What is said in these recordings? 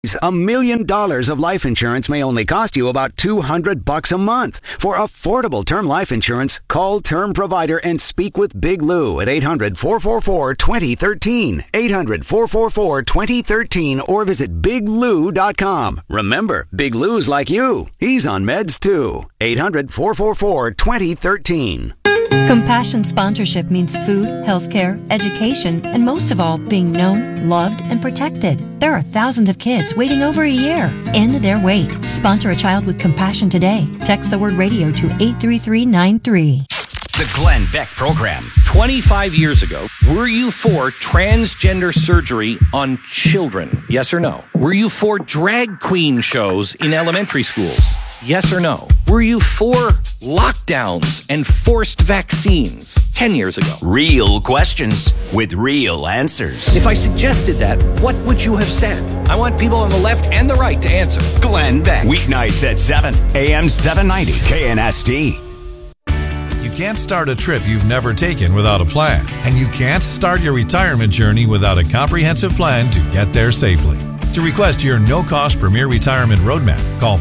$1 million of life insurance may only cost you about $200 a month. For affordable term life insurance, call Term Provider and speak with Big Lou at 800-444-2013. 800-444-2013 or visit biglou.com. Remember, Big Lou's like you. He's on meds too. 800-444-2013. Compassion sponsorship means food, healthcare, education, and most of all, being known, loved, and protected. There are thousands of kids waiting over a year. End their wait. Sponsor a child with compassion today. Text the word radio to 83393. The Glenn Beck Program. 25 years ago, were you for transgender surgery on children? Yes or no? Were you for drag queen shows in elementary schools? Yes or no? Were you for lockdowns and forced vaccines 10 years ago? Real questions with real answers. If I suggested that, what would you have said? I want people on the left and the right to answer. Glenn Beck. Weeknights at 7, AM 790, KNST. You can't start a trip you've never taken without a plan. And you can't start your retirement journey without a comprehensive plan to get there safely. To request your no-cost Premier Retirement Roadmap, call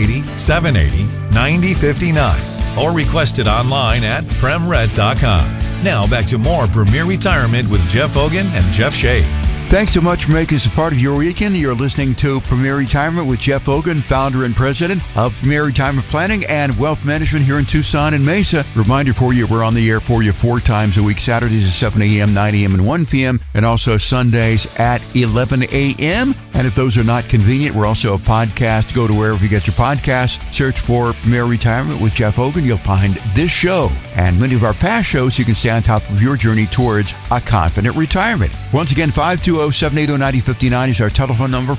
580-780-9059 or request it online at premret.com. Now back to more Premier Retirement with Jeff Hogan and Jeff Shea. Thanks so much for making us a part of your weekend. You're listening to Premier Retirement with Jeff Hogan, founder and president of Premier Retirement Planning and Wealth Management here in Tucson and Mesa. Reminder for you, we're on the air for you 4 times a week, Saturdays at 7 a.m., 9 a.m., and 1 p.m., and also Sundays at 11 a.m. And if those are not convenient, we're also a podcast. Go to wherever you get your podcasts, search for Premier Retirement with Jeff Hogan. You'll find this show and many of our past shows. You can stay on top of your journey towards a confident retirement. Once again, 520-780-9059 is our telephone number,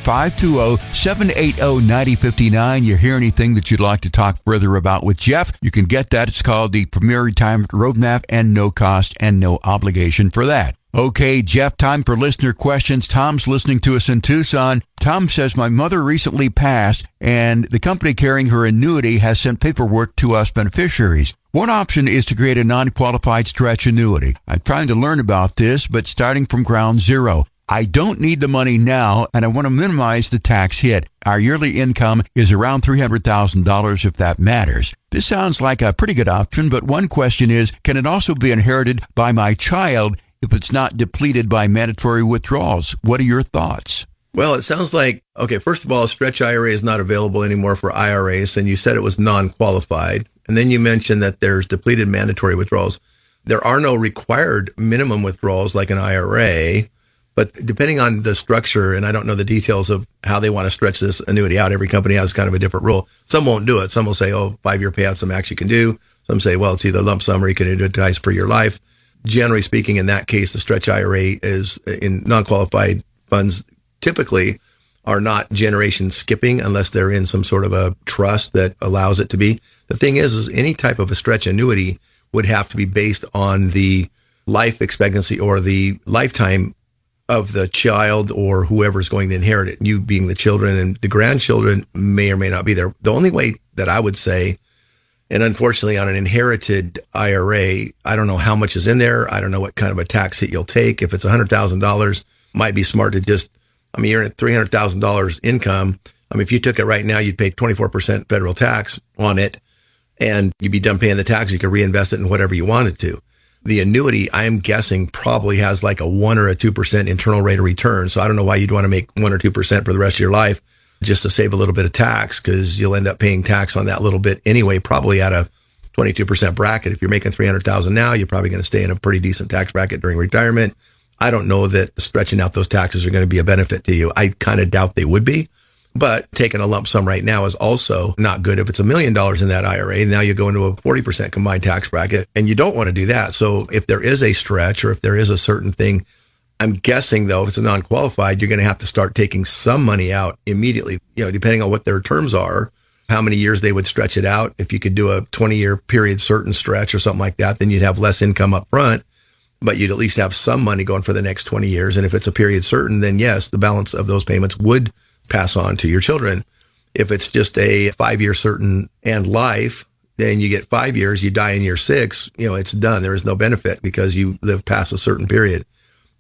520-780-9059. You hear anything that you'd like to talk further about with Jeff, you can get that. It's called the Premier Retirement Roadmap, and no cost and no obligation for that. Okay, Jeff, time for listener questions. Tom's listening to us in Tucson. Tom says, my mother recently passed, and the company carrying her annuity has sent paperwork to us beneficiaries. One option is to create a non-qualified stretch annuity. I'm trying to learn about this, but starting from ground zero. I don't need the money now, and I want to minimize the tax hit. Our yearly income is around $300,000 if that matters. This sounds like a pretty good option, but one question is, can it also be inherited by my child if it's not depleted by mandatory withdrawals? What are your thoughts? Well, it sounds like, okay, first of all, a stretch IRA is not available anymore for IRAs, and you said it was non-qualified. And then you mentioned that there's depleted mandatory withdrawals. There are no required minimum withdrawals like an IRA, but depending on the structure, and I don't know the details of how they want to stretch this annuity out, every company has kind of a different rule. Some won't do it. Some will say, 5-year payout, some actually can do. Some say, well, it's either lump sum or you can annuitize for your life. Generally speaking, in that case, the stretch IRA is in non-qualified funds typically are not generation skipping unless they're in some sort of a trust that allows it to be. The thing is any type of a stretch annuity would have to be based on the life expectancy or the lifetime of the child or whoever's going to inherit it, you being the children, and the grandchildren may or may not be there. The only way that I would say, and unfortunately on an inherited IRA, I don't know how much is in there. I don't know what kind of a tax hit you'll take. If it's $100,000, might be smart to just, you're at $300,000 income. If you took it right now, you'd pay 24% federal tax on it, and you'd be done paying the tax. You could reinvest it in whatever you wanted to. The annuity, I'm guessing, probably has like a 1 or a 2% internal rate of return. So I don't know why you'd want to make 1 or 2% for the rest of your life just to save a little bit of tax, because you'll end up paying tax on that little bit anyway, probably at a 22% bracket. If you're making $300,000 now, you're probably going to stay in a pretty decent tax bracket during retirement. I don't know that stretching out those taxes are going to be a benefit to you. I kind of doubt they would be. But taking a lump sum right now is also not good. If it's $1 million in that IRA, now you go into a 40% combined tax bracket, and you don't want to do that. So if there is a stretch or if there is a certain thing, I'm guessing, though, if it's a non-qualified, you're going to have to start taking some money out immediately, depending on what their terms are, how many years they would stretch it out. If you could do a 20-year period certain stretch or something like that, then you'd have less income up front, but you'd at least have some money going for the next 20 years. And if it's a period certain, then yes, the balance of those payments would pass on to your children. If it's just a 5-year certain and life, then you get 5 years, you die in year 6, it's done. There is no benefit because you live past a certain period.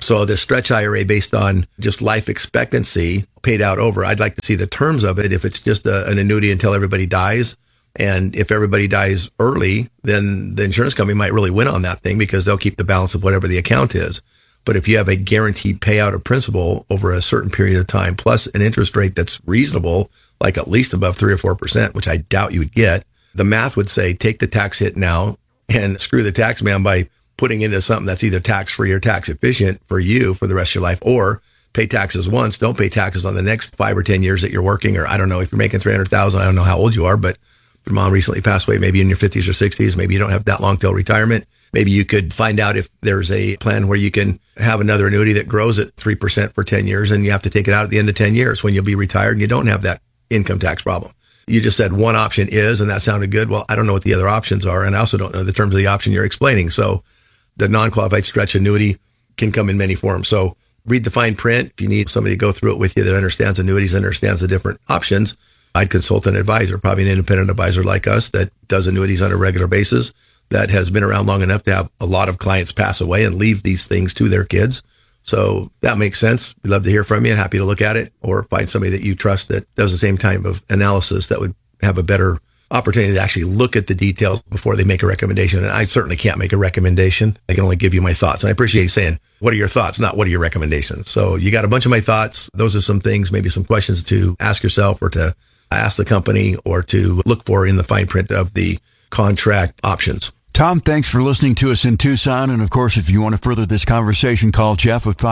So the stretch IRA based on just life expectancy paid out over, I'd like to see the terms of it. If it's just an annuity until everybody dies, and if everybody dies early, then the insurance company might really win on that thing because they'll keep the balance of whatever the account is. But if you have a guaranteed payout of principal over a certain period of time, plus an interest rate that's reasonable, like at least above 3 or 4%, which I doubt you would get, the math would say take the tax hit now and screw the tax man by putting into something that's either tax-free or tax efficient for you for the rest of your life, or pay taxes once, don't pay taxes on the next 5 or 10 years that you're working, or I don't know, if you're making $300,000, I don't know how old you are, but your mom recently passed away, maybe in your 50s or 60s, maybe you don't have that long till retirement. Maybe you could find out if there's a plan where you can have another annuity that grows at 3% for 10 years, and you have to take it out at the end of 10 years when you'll be retired and you don't have that income tax problem. You just said one option is, and that sounded good. Well, I don't know what the other options are, and I also don't know the terms of the option you're explaining. So the non-qualified stretch annuity can come in many forms. So read the fine print. If you need somebody to go through it with you that understands annuities, understands the different options, I'd consult an advisor, probably an independent advisor like us that does annuities on a regular basis, that has been around long enough to have a lot of clients pass away and leave these things to their kids. So that makes sense. We'd love to hear from you. Happy to look at it, or find somebody that you trust that does the same type of analysis that would have a better opportunity to actually look at the details before they make a recommendation. And I certainly can't make a recommendation. I can only give you my thoughts. And I appreciate you saying, what are your thoughts? Not what are your recommendations? So you got a bunch of my thoughts. Those are some things, maybe some questions to ask yourself, or to ask the company, or to look for in the fine print of the contract options. Tom, thanks for listening to us in Tucson. And of course, if you want to further this conversation, call Jeff at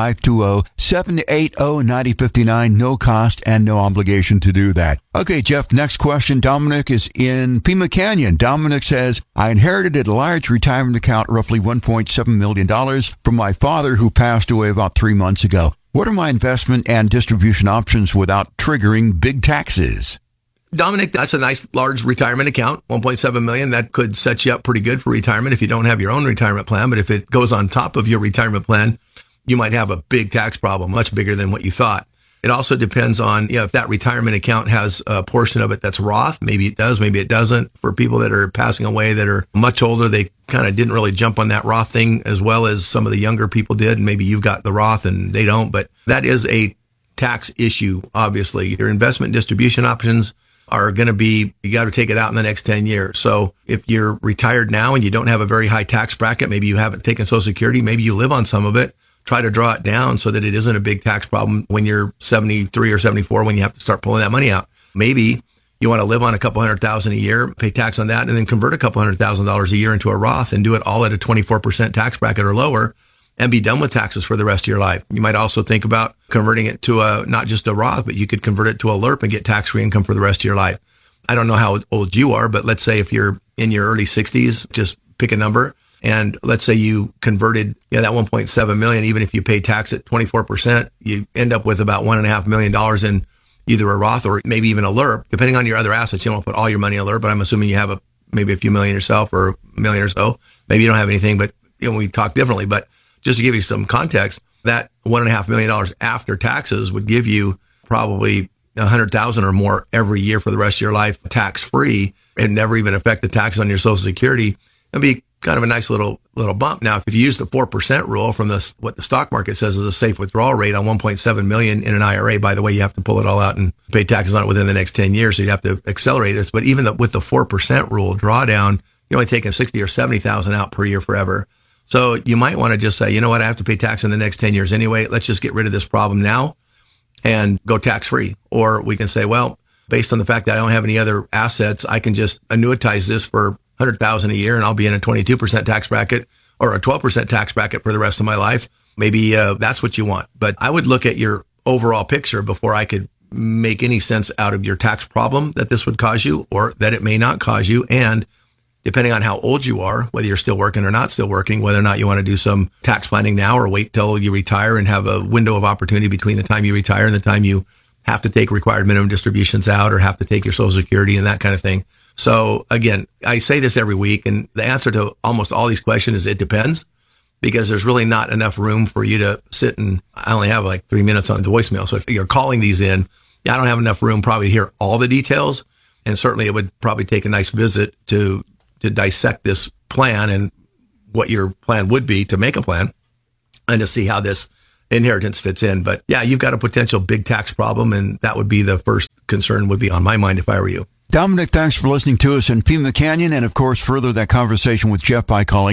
520-780-9059. No cost and no obligation to do that. Okay, Jeff, next question. Dominic is in Pima Canyon. Dominic says, I inherited a large retirement account, roughly $1.7 million, from my father who passed away about 3 months ago. What are my investment and distribution options without triggering big taxes? Dominic, that's a nice large retirement account, $1.7 million. That could set you up pretty good for retirement if you don't have your own retirement plan. But if it goes on top of your retirement plan, you might have a big tax problem, much bigger than what you thought. It also depends on, if that retirement account has a portion of it that's Roth. Maybe it does, maybe it doesn't. For people that are passing away that are much older, they kind of didn't really jump on that Roth thing as well as some of the younger people did. And maybe you've got the Roth and they don't. But that is a tax issue, obviously. Your investment distribution options are going to be, you got to take it out in the next 10 years. So if you're retired now and you don't have a very high tax bracket, maybe you haven't taken Social Security, maybe you live on some of it, try to draw it down so that it isn't a big tax problem when you're 73 or 74, when you have to start pulling that money out. Maybe you want to live on a couple $100,000 a year, pay tax on that, and then convert a couple $100,000 a year into a Roth and do it all at a 24% tax bracket or lower, and be done with taxes for the rest of your life. You might also think about converting it to not just a Roth, but you could convert it to a LIRP and get tax-free income for the rest of your life. I don't know how old you are, but let's say if you're in your early 60s, just pick a number. And let's say you converted that $1.7 million, even if you pay tax at 24%, you end up with about $1.5 million in either a Roth or maybe even a LIRP, depending on your other assets. You don't put all your money in a LIRP, but I'm assuming you have maybe a few million yourself or $1 million or so. Maybe you don't have anything, but we talk differently. But just to give you some context, that $1.5 million after taxes would give you probably $100,000 or more every year for the rest of your life, tax-free, and never even affect the tax on your Social Security. It'd be kind of a nice little bump. Now, if you use the 4% rule from what the stock market says is a safe withdrawal rate on $1.7 million in an IRA, by the way, you have to pull it all out and pay taxes on it within the next 10 years. So you'd have to accelerate this. But even with the 4% rule drawdown, you're only taking $60,000 or $70,000 out per year forever. So you might want to just say, you know what, I have to pay tax in the next 10 years anyway. Let's just get rid of this problem now and go tax-free. Or we can say, well, based on the fact that I don't have any other assets, I can just annuitize this for $100,000 a year and I'll be in a 22% tax bracket or a 12% tax bracket for the rest of my life. Maybe that's what you want. But I would look at your overall picture before I could make any sense out of your tax problem that this would cause you or that it may not cause you. And depending on how old you are, whether you're still working or not still working, whether or not you want to do some tax planning now or wait till you retire and have a window of opportunity between the time you retire and the time you have to take required minimum distributions out or have to take your Social Security and that kind of thing. So again, I say this every week, and the answer to almost all these questions is it depends, because there's really not enough room for you to sit and I only have like 3 minutes on the voicemail. So if you're calling these in, I don't have enough room probably to hear all the details. And certainly it would probably take a nice visit to dissect this plan and what your plan would be to make a plan and to see how this inheritance fits in. But yeah, you've got a potential big tax problem, and that would be the first concern would be on my mind if I were you. Dominic, thanks for listening to us in Pima Canyon. And of course, further that conversation with Jeff by calling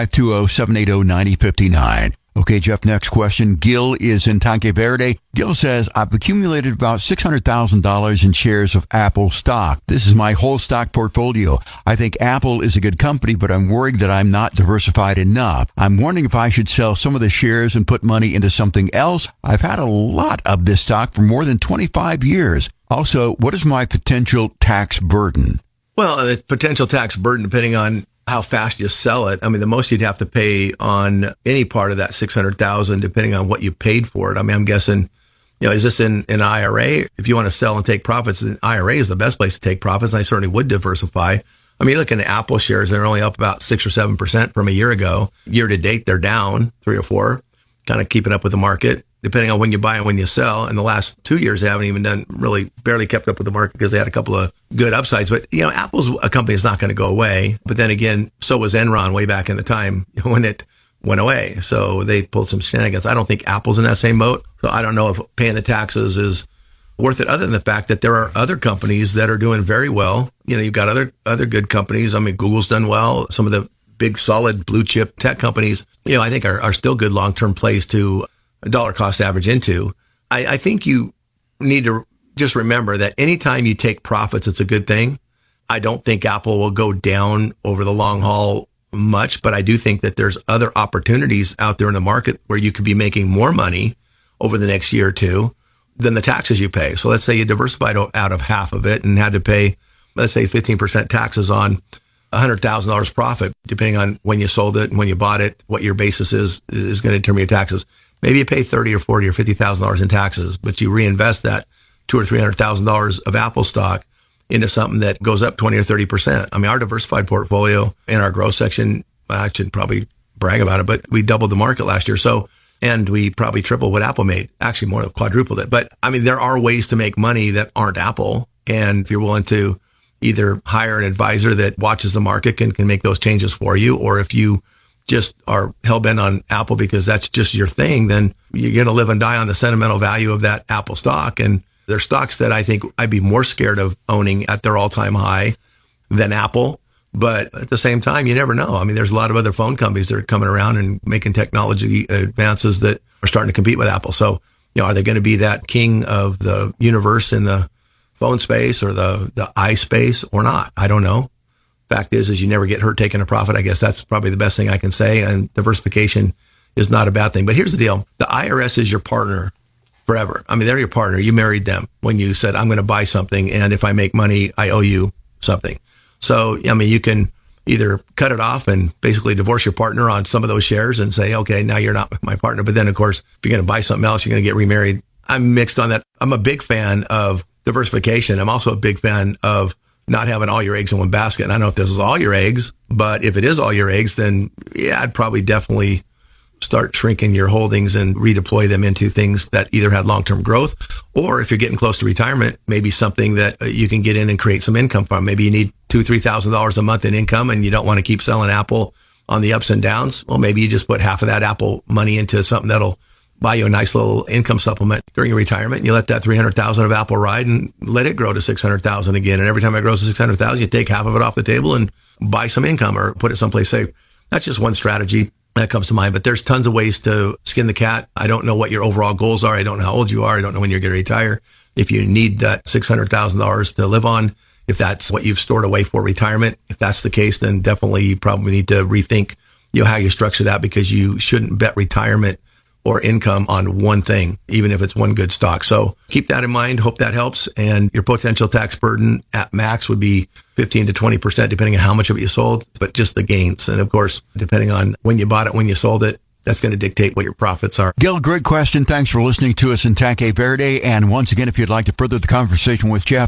520-780-9059. Okay, Jeff, next question. Gil is in Tanque Verde. Gil says, I've accumulated about $600,000 in shares of Apple stock. This is my whole stock portfolio. I think Apple is a good company, but I'm worried that I'm not diversified enough. I'm wondering if I should sell some of the shares and put money into something else. I've had a lot of this stock for more than 25 years. Also, what is my potential tax burden? Well, the potential tax burden, depending on how fast you sell it. I mean, the most you'd have to pay on any part of that $600,000, depending on what you paid for it. I mean, I'm guessing, is this in an IRA? If you want to sell and take profits, an IRA is the best place to take profits. And I certainly would diversify. I mean, you're looking at Apple shares, they're only up about 6 or 7% from a year ago. Year to date, they're down 3 or 4, kind of keeping up with the market, depending on when you buy and when you sell. In the last 2 years, they haven't even barely kept up with the market because they had a couple of good upsides. But, Apple's a company that's not going to go away. But then again, so was Enron way back in the time when it went away. So they pulled some shenanigans. I don't think Apple's in that same boat. So I don't know if paying the taxes is worth it, other than the fact that there are other companies that are doing very well. You've got other good companies. I mean, Google's done well. Some of the big, solid blue chip tech companies, I think are still good long-term plays to dollar cost average into. I think you need to just remember that anytime you take profits, it's a good thing. I don't think Apple will go down over the long haul much, but I do think that there's other opportunities out there in the market where you could be making more money over the next year or two than the taxes you pay. So let's say you diversified out of half of it and had to pay, let's say 15% taxes on $100,000 profit, depending on when you sold it and when you bought it, what your basis is going to determine your taxes. Maybe you pay $30,000 or $40,000 or $50,000 in taxes, but you reinvest that $200,000 or $300,000 of Apple stock into something that goes up 20 or 30%. I mean, our diversified portfolio in our growth section, I should probably brag about it, but we doubled the market last year. So, and we probably tripled what Apple made, actually more than quadrupled it. But I mean, there are ways to make money that aren't Apple. And if you're willing to either hire an advisor that watches the market and can make those changes for you, or if you just are hell-bent on Apple because that's just your thing, then you're going to live and die on the sentimental value of that Apple stock. And there's stocks that I think I'd be more scared of owning at their all-time high than Apple. But at the same time, you never know. I mean, there's a lot of other phone companies that are coming around and making technology advances that are starting to compete with Apple. So, are they going to be that king of the universe in the phone space or the eye space or not? I don't know. Fact is you never get hurt taking a profit. I guess that's probably the best thing I can say. And diversification is not a bad thing. But here's the deal. The IRS is your partner forever. I mean, they're your partner. You married them when you said, I'm going to buy something, and if I make money, I owe you something. So, I mean, you can either cut it off and basically divorce your partner on some of those shares and say, okay, now you're not my partner. But then, of course, if you're going to buy something else, you're going to get remarried. I'm mixed on that. I'm a big fan of diversification. I'm also a big fan of not having all your eggs in one basket. And I don't know if this is all your eggs, but if it is all your eggs, then yeah, I'd probably definitely start shrinking your holdings and redeploy them into things that either had long-term growth, or if you're getting close to retirement, maybe something that you can get in and create some income from. Maybe you need $2,000, $3,000 a month in income and you don't want to keep selling Apple on the ups and downs. Well, maybe you just put half of that Apple money into something that'll buy you a nice little income supplement during your retirement. And you let that $300,000 of Apple ride and let it grow to $600,000 again. And every time it grows to $600,000, you take half of it off the table and buy some income or put it someplace safe. That's just one strategy that comes to mind, but there's tons of ways to skin the cat. I don't know what your overall goals are. I don't know how old you are. I don't know when you're going to retire. If you need that $600,000 to live on, if that's what you've stored away for retirement, if that's the case, then definitely you probably need to rethink, how you structure that, because you shouldn't bet retirement or income on one thing, even if it's one good stock. So keep that in mind. Hope that helps. And your potential tax burden at max would be 15 to 20%, depending on how much of it you sold, but just the gains. And of course, depending on when you bought it, when you sold it, that's going to dictate what your profits are. Gil, great question. Thanks for listening to us in Tanque Verde. And once again, if you'd like to further the conversation with Jeff,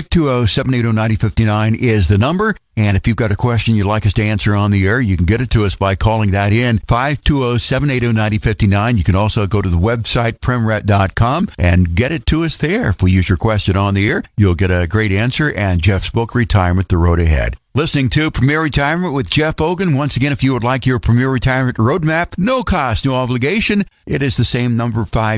520-780-9059 is the number. And if you've got a question you'd like us to answer on the air, you can get it to us by calling that in, 520-780-9059. You can also go to the website, premret.com, and get it to us there. If we use your question on the air, you'll get a great answer and Jeff's book, Retirement, The Road Ahead. Listening to Premier Retirement with Jeff Bogan. Once again, if you would like your Premier Retirement Roadmap, no cost, no obligation, it is the same number,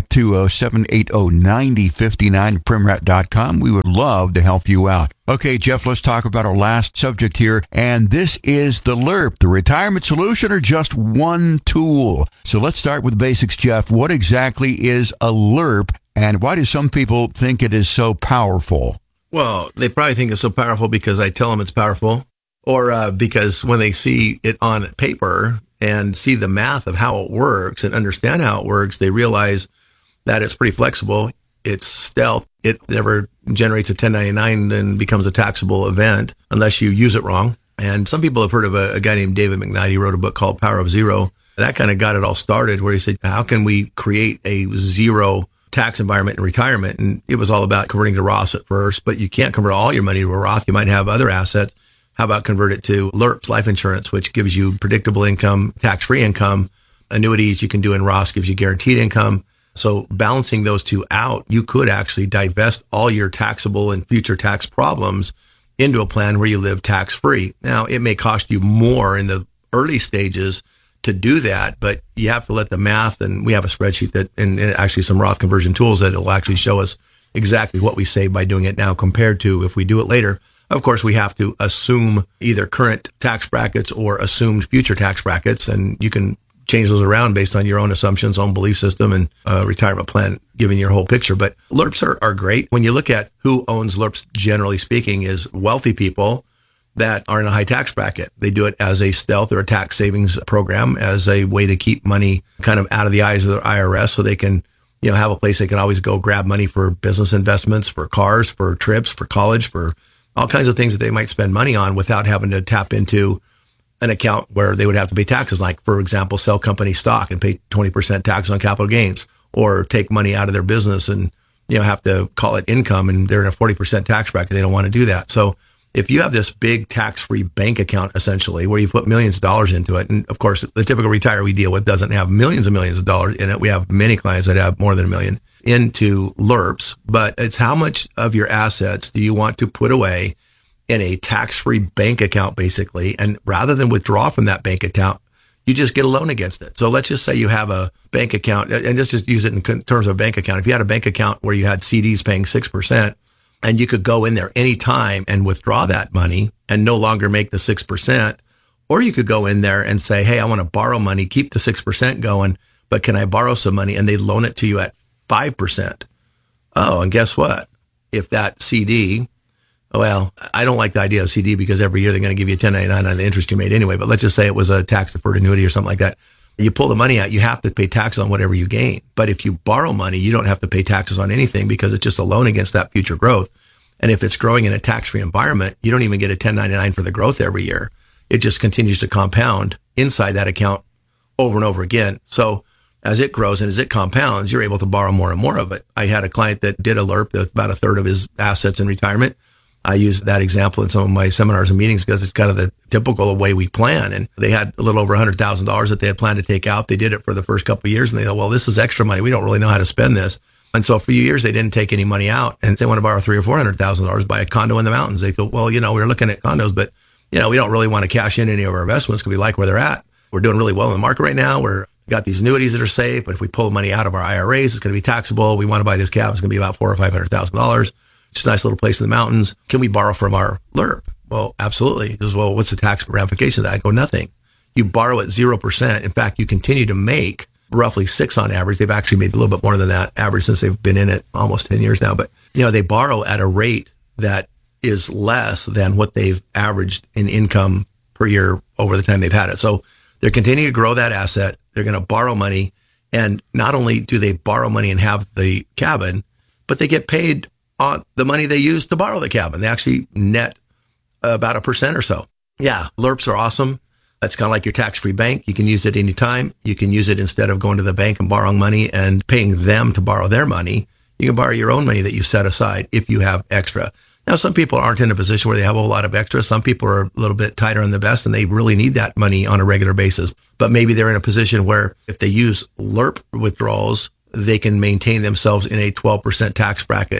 520-780-9059, primrat.com. We would love to help you out. Okay, Jeff, let's talk about our last subject here, and this is the LIRP, the retirement solution, or just one tool. So let's start with the basics, Jeff. What exactly is a LIRP, and why do some people think it is so powerful? Well, they probably think it's so powerful because I tell them it's powerful, or because when they see it on paper and see the math of how it works and understand how it works, they realize that it's pretty flexible. It's stealth. It never generates a 1099 and becomes a taxable event unless you use it wrong. And some people have heard of a guy named David McKnight. He wrote a book called Power of Zero. That kind of got it all started, where he said, how can we create a zero tax environment in retirement? And it was all about converting to Roth at first, but you can't convert all your money to a Roth. You might have other assets. How about convert it to LIRPs, life insurance, which gives you predictable income, tax-free income. Annuities you can do in Roth gives you guaranteed income. So balancing those two out, you could actually divest all your taxable and future tax problems into a plan where you live tax-free. Now, it may cost you more in the early stages to do that, but you have to let the math, and we have a spreadsheet that, and actually some Roth conversion tools that will actually show us exactly what we save by doing it now compared to if we do it later. Of course, we have to assume either current tax brackets or assumed future tax brackets, and you can change those around based on your own assumptions, own belief system, and retirement plan, giving your whole picture. But LIRPs are great. When you look at who owns LIRPs, generally speaking, is wealthy people that are in a high tax bracket. They do it as a stealth or a tax savings program, as a way to keep money kind of out of the eyes of the IRS, so they can, have a place they can always go grab money for business investments, for cars, for trips, for college, for all kinds of things that they might spend money on without having to tap into an account where they would have to pay taxes, like, for example, sell company stock and pay 20% tax on capital gains, or take money out of their business and, have to call it income, and they're in a 40% tax bracket. They don't want to do that. So if you have this big tax-free bank account, essentially, where you put millions of dollars into it, and of course, the typical retiree we deal with doesn't have millions and millions of dollars in it. We have many clients that have more than $1 million into LIRPs, but it's how much of your assets do you want to put away in a tax-free bank account, basically, and rather than withdraw from that bank account, you just get a loan against it. So let's just say you have a bank account, and let's just use it in terms of a bank account. If you had a bank account where you had CDs paying 6%, and you could go in there anytime and withdraw that money and no longer make the 6%, or you could go in there and say, hey, I want to borrow money, keep the 6% going, but can I borrow some money? And they loan it to you at 5%. Oh, and guess what? If that CD, well, I don't like the idea of CD because every year they're going to give you a 1099 on the interest you made anyway, but let's just say it was a tax-deferred annuity or something like that. You pull the money out, you have to pay taxes on whatever you gain. But if you borrow money, you don't have to pay taxes on anything because it's just a loan against that future growth. And if it's growing in a tax-free environment, you don't even get a 1099 for the growth every year. It just continues to compound inside that account over and over again. So as it grows and as it compounds, you're able to borrow more and more of it. I had a client that did a LIRP with about a third of his assets in retirement. I use that example in some of my seminars and meetings because it's kind of the typical way we plan. And they had a little over $100,000 that they had planned to take out. They did it for the first couple of years and they thought, well, this is extra money. We don't really know how to spend this. And so for a few years, they didn't take any money out and they want to borrow $300,000 or $400,000, buy a condo in the mountains. They go, well, we're looking at condos, but we don't really want to cash in any of our investments because we like where they're at. We're doing really well in the market right now. We got these annuities that are safe, but if we pull money out of our IRAs, it's going to be taxable. We want to buy this cabin. It's going to be about $400,000 or $500,000. It's a nice little place in the mountains. Can we borrow from our LIRP? Well, absolutely. He goes, well, what's the tax ramification of that? I go, nothing. You borrow at 0%. In fact, you continue to make roughly 6 on average. They've actually made a little bit more than that average since they've been in it almost 10 years now. But, they borrow at a rate that is less than what they've averaged in income per year over the time they've had it. So they're continuing to grow that asset. They're going to borrow money. And not only do they borrow money and have the cabin, but they get paid on the money they use to borrow the cabin. They actually net about 1% or so. Yeah, LIRPs are awesome. That's kind of like your tax-free bank. You can use it anytime. You can use it instead of going to the bank and borrowing money and paying them to borrow their money. You can borrow your own money that you set aside if you have extra. Now, some people aren't in a position where they have a whole lot of extra. Some people are a little bit tighter on the vest and they really need that money on a regular basis. But maybe they're in a position where if they use LIRP withdrawals, they can maintain themselves in a 12% tax bracket.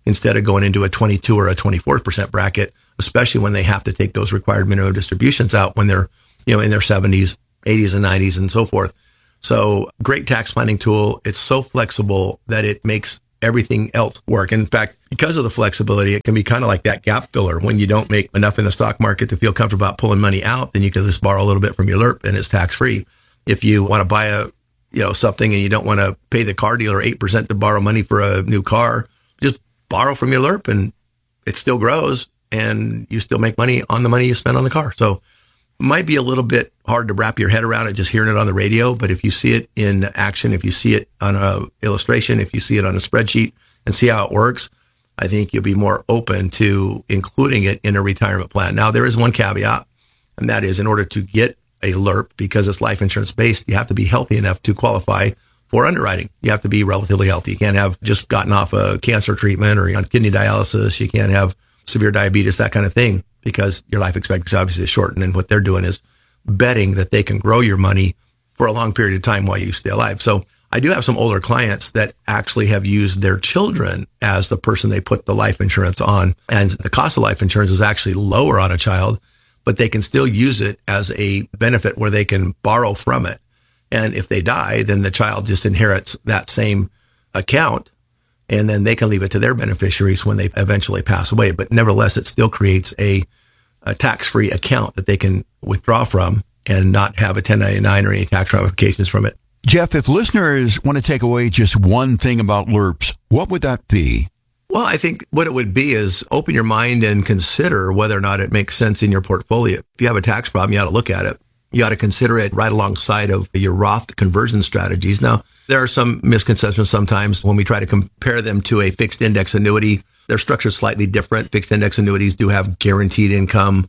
instead of going into a 22 or a 24% bracket, especially when they have to take those required minimum distributions out when they're, in their 70s, 80s and 90s and so forth. So great tax planning tool. It's so flexible that it makes everything else work. In fact, because of the flexibility, it can be kind of like that gap filler. When you don't make enough in the stock market to feel comfortable about pulling money out, then you can just borrow a little bit from your LIRP and it's tax free. If you want to buy something and you don't want to pay the car dealer 8% to borrow money for a new car, just borrow from your LIRP and it still grows and you still make money on the money you spend on the car. So it might be a little bit hard to wrap your head around it just hearing it on the radio, but if you see it in action, if you see it on a illustration, if you see it on a spreadsheet and see how it works, I think you'll be more open to including it in a retirement plan. Now, there is one caveat, and that is in order to get a LIRP, because it's life insurance based, you have to be healthy enough to qualify for underwriting. You have to be relatively healthy. You can't have just gotten off a cancer treatment or on kidney dialysis. You can't have severe diabetes, that kind of thing, because your life expectancy obviously is shortened. And what they're doing is betting that they can grow your money for a long period of time while you stay alive. So I do have some older clients that actually have used their children as the person they put the life insurance on. And the cost of life insurance is actually lower on a child, but they can still use it as a benefit where they can borrow from it. And if they die, then the child just inherits that same account, and then they can leave it to their beneficiaries when they eventually pass away. But nevertheless, it still creates a tax-free account that they can withdraw from and not have a 1099 or any tax ramifications from it. Jeff, if listeners want to take away just one thing about LIRPs, what would that be? Well, I think what it would be is open your mind and consider whether or not it makes sense in your portfolio. If you have a tax problem, you ought to look at it. You ought to consider it right alongside of your Roth conversion strategies. Now, there are some misconceptions sometimes when we try to compare them to a fixed index annuity. They're structured slightly different. Fixed index annuities do have guaranteed income.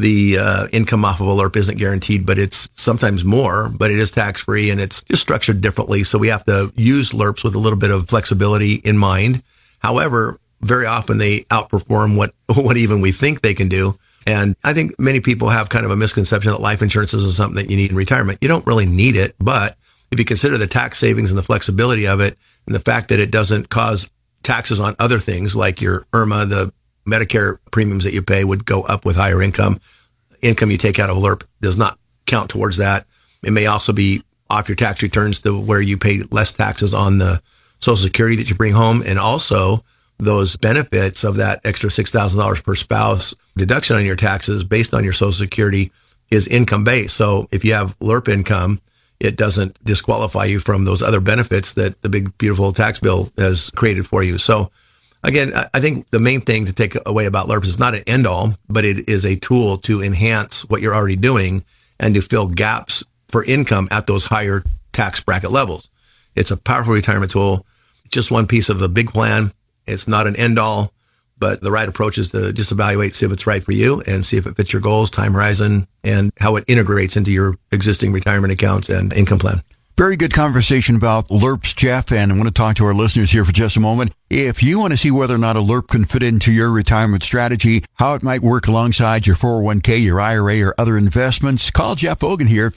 The income off of a LIRP isn't guaranteed, but it's sometimes more, but it is tax-free and it's just structured differently. So we have to use LIRPs with a little bit of flexibility in mind. However, very often they outperform what even we think they can do. And I think many people have kind of a misconception that life insurance is something that you need in retirement. You don't really need it, but if you consider the tax savings and the flexibility of it and the fact that it doesn't cause taxes on other things like your IRMA, the Medicare premiums that you pay would go up with higher income. Income you take out of a LIRP does not count towards that. It may also be off your tax returns to where you pay less taxes on the Social Security that you bring home, and also those benefits of that extra $6,000 per spouse deduction on your taxes based on your Social Security is income based. So if you have LIRP income, it doesn't disqualify you from those other benefits that the big, beautiful tax bill has created for you. So again, I think the main thing to take away about LIRP is not an end all, but it is a tool to enhance what you're already doing and to fill gaps for income at those higher tax bracket levels. It's a powerful retirement tool. It's just one piece of the big plan. It's not an end all, but the right approach is to just evaluate, see if it's right for you and see if it fits your goals, time horizon, and how it integrates into your existing retirement accounts and income plan. Very good conversation about LIRPs, Jeff, and I want to talk to our listeners here for just a moment. If you want to see whether or not a LIRP can fit into your retirement strategy, how it might work alongside your 401k, your IRA, or other investments, call Jeff Ogan here at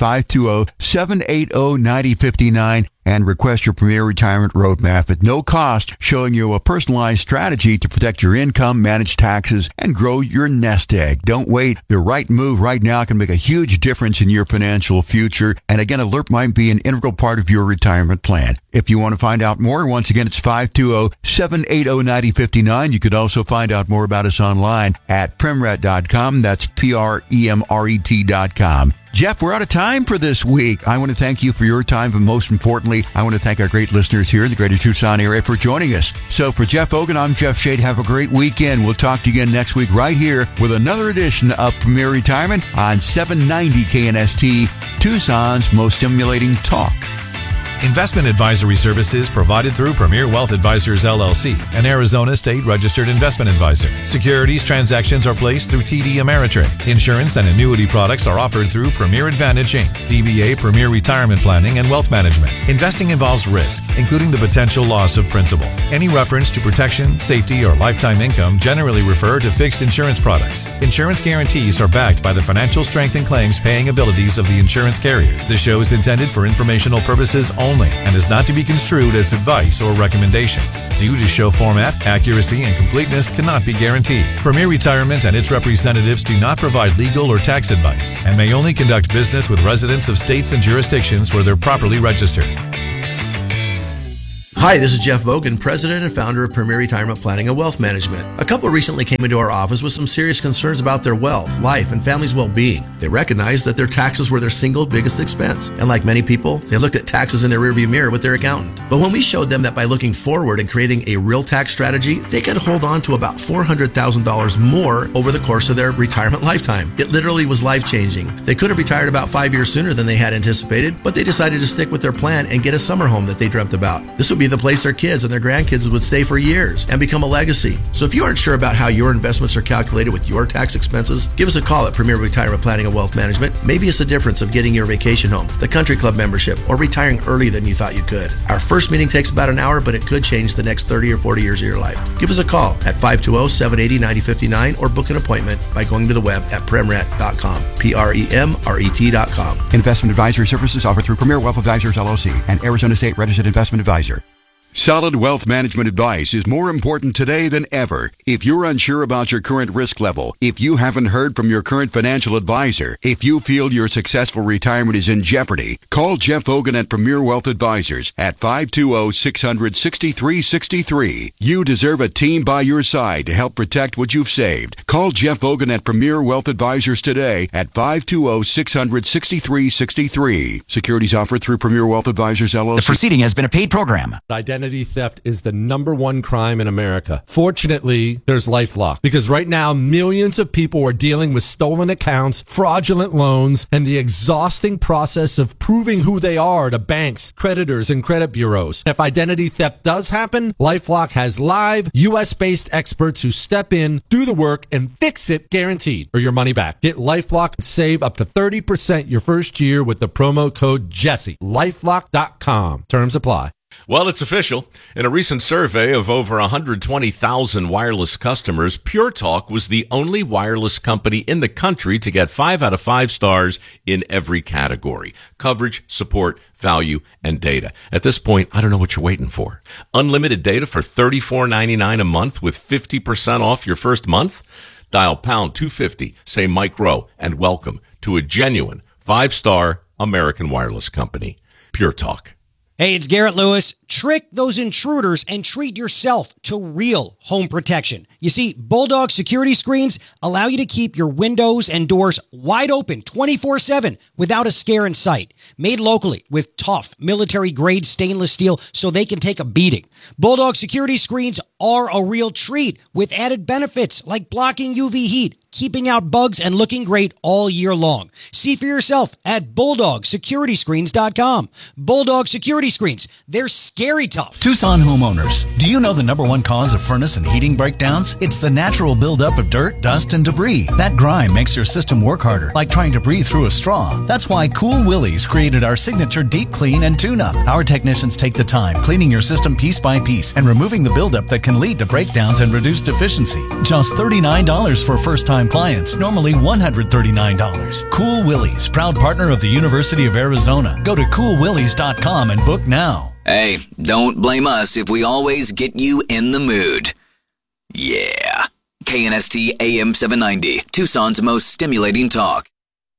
520-780-9059 and request your Premier Retirement Roadmap at no cost, showing you a personalized strategy to protect your income, manage taxes, and grow your nest egg. Don't wait. The right move right now can make a huge difference in your financial future. And again, a LIRP might be an integral part of your retirement plan. If you want to find out more, once again, it's 520-780-9059. You could also find out more about us online at premret.com. That's PREMRET.com. Jeff, we're out of time for this week. I want to thank you for your time, but most importantly, I want to thank our great listeners here in the greater Tucson area for joining us. So for Jeff Ogan, I'm Jeff Shade. Have a great weekend. We'll talk to you again next week right here with another edition of Premier Retirement on 790 KNST, Tucson's most stimulating talk. Investment advisory services provided through Premier Wealth Advisors, LLC, an Arizona state-registered investment advisor. Securities transactions are placed through TD Ameritrade. Insurance and annuity products are offered through Premier Advantage Inc., DBA Premier Retirement Planning and Wealth Management. Investing involves risk, including the potential loss of principal. Any reference to protection, safety, or lifetime income generally refer to fixed insurance products. Insurance guarantees are backed by the financial strength and claims paying abilities of the insurance carrier. The show is intended for informational purposes only only and is not to be construed as advice or recommendations. Due to show format, accuracy, and completeness cannot be guaranteed. Premier Retirement and its representatives do not provide legal or tax advice and may only conduct business with residents of states and jurisdictions where they're properly registered. Hi, this is Jeff Vogan, president and founder of Premier Retirement Planning and Wealth Management. A couple recently came into our office with some serious concerns about their wealth, life, and family's well-being. They recognized that their taxes were their single biggest expense. And like many people, they looked at taxes in their rearview mirror with their accountant. But when we showed them that by looking forward and creating a real tax strategy, they could hold on to about $400,000 more over the course of their retirement lifetime. It literally was life-changing. They could have retired about 5 years sooner than they had anticipated, but they decided to stick with their plan and get a summer home that they dreamt about. This would be the place their kids and their grandkids would stay for years and become a legacy. So if you aren't sure about how your investments are calculated with your tax expenses, give us a call at Premier Retirement Planning and Wealth Management. Maybe it's the difference of getting your vacation home, the country club membership, or retiring earlier than you thought you could. Our first meeting takes about an hour, but it could change the next 30 or 40 years of your life. Give us a call at 520-780-9059 or book an appointment by going to the web at premret.com, PREMRET.com. Investment advisory services offered through Premier Wealth Advisors, LLC, and Arizona State Registered Investment Advisor. Solid wealth management advice is more important today than ever. If you're unsure about your current risk level, if you haven't heard from your current financial advisor, if you feel your successful retirement is in jeopardy, call Jeff Vogan at Premier Wealth Advisors at 520-600-6363. You deserve a team by your side to help protect what you've saved. Call Jeff Vogan at Premier Wealth Advisors today at 520-600-6363. Securities offered through Premier Wealth Advisors, LLC. The proceeding has been a paid program. Identity theft is the #1 crime in America. Fortunately, there's LifeLock, because right now millions of people are dealing with stolen accounts, fraudulent loans, and the exhausting process of proving who they are to banks, creditors, and credit bureaus. If identity theft does happen, LifeLock has live US-based experts who step in, do the work, and fix it, guaranteed, or your money back. Get LifeLock and save up to 30% your first year with the promo code Jesse. LifeLock.com. Terms apply. Well, it's official. In a recent survey of over 120,000 wireless customers, Pure Talk was the only wireless company in the country to get 5 out of 5 stars in every category: coverage, support, value, and data. At this point, I don't know what you're waiting for. Unlimited data for $34.99 a month with 50% off your first month? Dial pound 250, say Mike Rowe, and welcome to a genuine 5-star American wireless company. Pure Talk. Hey, it's Garrett Lewis. Trick those intruders and treat yourself to real home protection. You see, Bulldog security screens allow you to keep your windows and doors wide open 24/7 without a scare in sight. Made locally with tough military-grade stainless steel so they can take a beating. Bulldog security screens are a real treat with added benefits like blocking UV heat, keeping out bugs, and looking great all year long. See for yourself at BulldogSecurityScreens.com. Bulldog Security Screens. They're scary tough. Tucson homeowners, do you know the #1 cause of furnace and heating breakdowns? It's the natural buildup of dirt, dust, and debris. That grime makes your system work harder, like trying to breathe through a straw. That's why Cool Willies created our signature deep clean and tune-up. Our technicians take the time cleaning your system piece by piece and removing the buildup that can lead to breakdowns and reduced efficiency. Just $39 for first-time clients, normally $139. Cool Willies, proud partner of the University of Arizona. Go to coolwillies.com and book now. Hey, don't blame us if we always get you in the mood. Yeah. KNST AM 790, Tucson's most stimulating talk.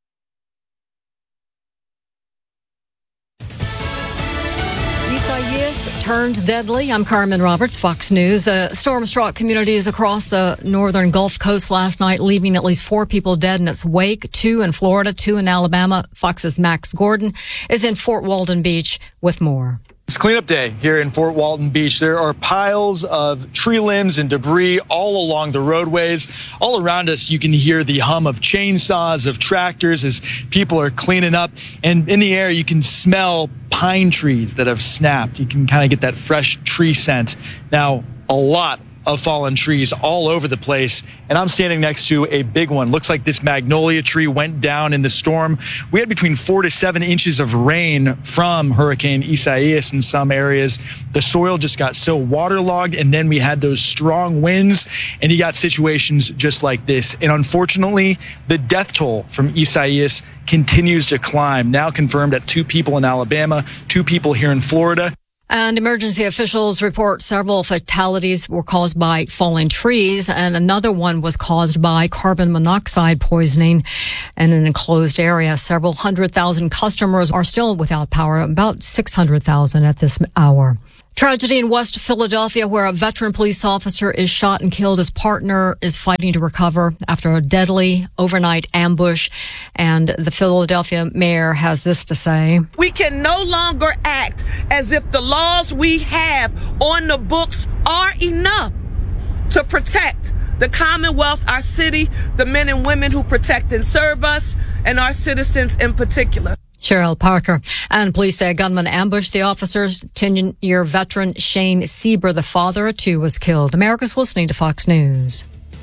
Isaias turns deadly. I'm Carmen Roberts, Fox News. Storm struck communities across the northern Gulf Coast last night, leaving at least 4 people dead in its wake, 2 in Florida, 2 in Alabama. Fox's Max Gordon is in Fort Walton Beach with more. It's cleanup day here in Fort Walton Beach. There are piles of tree limbs and debris all along the roadways. All around us, you can hear the hum of chainsaws, of tractors as people are cleaning up. And in the air, you can smell pine trees that have snapped. You can kind of get that fresh tree scent. Now, a lot of fallen trees all over the place. And I'm standing next to a big one. Looks like this magnolia tree went down in the storm. We had between 4 to 7 inches of rain from Hurricane Isaias in some areas. The soil just got so waterlogged, and then we had those strong winds, and you got situations just like this. And unfortunately, the death toll from Isaias continues to climb, now confirmed at 2 people in Alabama, 2 people here in Florida. And emergency officials report several fatalities were caused by falling trees, and another one was caused by carbon monoxide poisoning in an enclosed area. Several 100,000 customers are still without power, about 600,000 at this hour. Tragedy in West Philadelphia where a veteran police officer is shot and killed. His partner is fighting to recover after a deadly overnight ambush. And the Philadelphia mayor has this to say. We can no longer act as if the laws we have on the books are enough to protect the Commonwealth, our city, the men and women who protect and serve us, and our citizens in particular. Cheryl Parker. And police say a gunman ambushed the officers. 10-year veteran Shane Sieber, the father of 2, was killed. America's listening to Fox News.